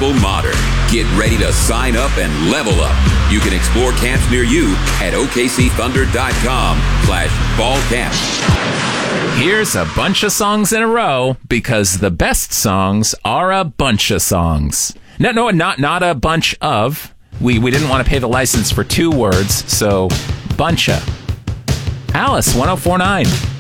affordable modern. Get ready to sign up and level up. You can explore camps near you at okcthunder.com/fall camp. Here's a bunch of songs in a row because the best songs are a bunch of songs. No, not a bunch of. We didn't want to pay the license for 2 words, so buncha. Alice, 1049.